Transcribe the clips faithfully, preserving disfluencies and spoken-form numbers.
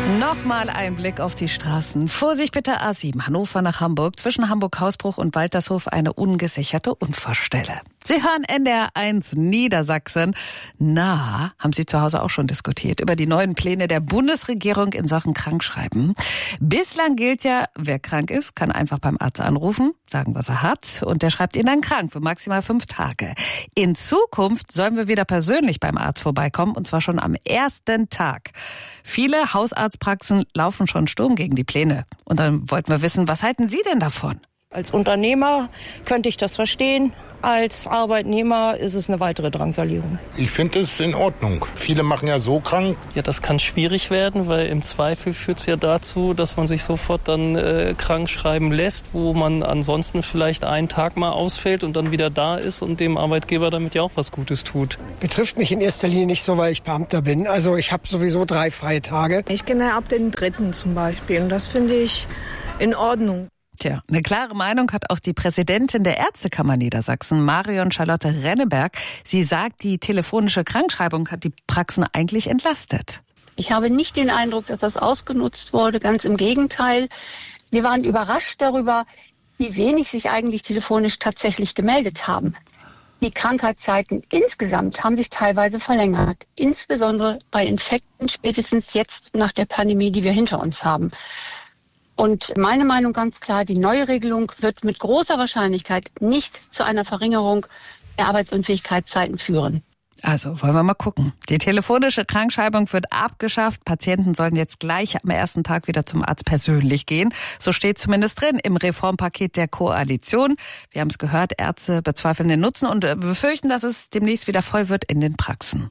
Nochmal ein Blick auf die Straßen. Vorsicht bitte A sieben, Hannover nach Hamburg. Zwischen Hamburg-Hausbruch und Waltershof eine ungesicherte Unfallstelle. Sie hören N D R eins Niedersachsen. Na, haben Sie zu Hause auch schon diskutiert über die neuen Pläne der Bundesregierung in Sachen Krankschreiben? Bislang gilt ja, wer krank ist, kann einfach beim Arzt anrufen, sagen, was er hat, und der schreibt ihn dann krank für maximal fünf Tage. In Zukunft sollen wir wieder persönlich beim Arzt vorbeikommen, und zwar schon am ersten Tag. Viele Hausarztpraxen laufen schon Sturm gegen die Pläne. Und dann wollten wir wissen, was halten Sie denn davon? Als Unternehmer könnte ich das verstehen. Als Arbeitnehmer ist es eine weitere Drangsalierung. Ich finde es in Ordnung. Viele machen ja so krank. Ja, das kann schwierig werden, weil im Zweifel führt es ja dazu, dass man sich sofort dann äh, krank schreiben lässt, wo man ansonsten vielleicht einen Tag mal ausfällt und dann wieder da ist und dem Arbeitgeber damit ja auch was Gutes tut. Betrifft mich in erster Linie nicht so, weil ich Beamter bin. Also ich habe sowieso drei freie Tage. Ich kenne ab den dritten zum Beispiel und das finde ich in Ordnung. Tja, eine klare Meinung hat auch die Präsidentin der Ärztekammer Niedersachsen, Marion Charlotte Renneberg. Sie sagt, die telefonische Krankschreibung hat die Praxen eigentlich entlastet. Ich habe nicht den Eindruck, dass das ausgenutzt wurde. Ganz im Gegenteil. Wir waren überrascht darüber, wie wenig sich eigentlich telefonisch tatsächlich gemeldet haben. Die Krankheitszeiten insgesamt haben sich teilweise verlängert. Insbesondere bei Infekten, spätestens jetzt nach der Pandemie, die wir hinter uns haben. Und meine Meinung ganz klar, die neue Regelung wird mit großer Wahrscheinlichkeit nicht zu einer Verringerung der Arbeitsunfähigkeitszeiten führen. Also wollen wir mal gucken. Die telefonische Krankschreibung wird abgeschafft. Patienten sollen jetzt gleich am ersten Tag wieder zum Arzt persönlich gehen. So steht zumindest drin im Reformpaket der Koalition. Wir haben es gehört, Ärzte bezweifeln den Nutzen und befürchten, dass es demnächst wieder voll wird in den Praxen.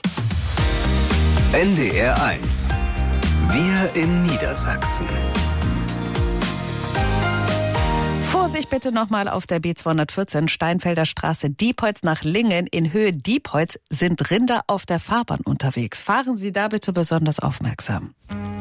N D R eins. Wir in Niedersachsen. Vorsicht bitte nochmal auf der B zweihundertvierzehn Steinfelder Straße Diepholz nach Lingen. In Höhe Diepholz sind Rinder auf der Fahrbahn unterwegs. Fahren Sie da bitte besonders aufmerksam.